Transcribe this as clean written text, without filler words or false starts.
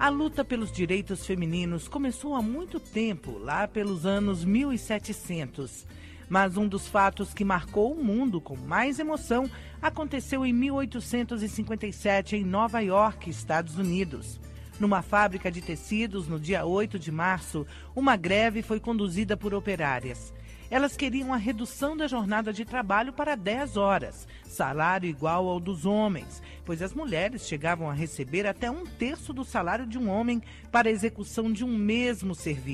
A luta pelos direitos femininos começou há muito tempo, lá pelos anos 1700. Mas um dos fatos que marcou o mundo com mais emoção aconteceu em 1857 em Nova York, Estados Unidos. Numa fábrica de tecidos, no dia 8 de março, uma greve foi conduzida por operárias. Elas queriam a redução da jornada de trabalho para 10 horas, salário igual ao dos homens, pois as mulheres chegavam a receber até 1/3 do salário de um homem para a execução de um mesmo serviço.